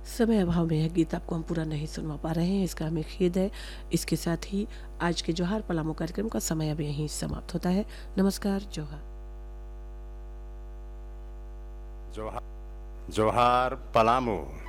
समय अभाव में यह गीत आपको हम पूरा नहीं सुनवा पा रहे हैं, इसका हमें खेद है। इसके साथ ही आज के जोहार पलामू कार्यक्रम का समय अब यहीं समाप्त होता है। नमस्कार, जोहार। जोहार जोहार पलामू।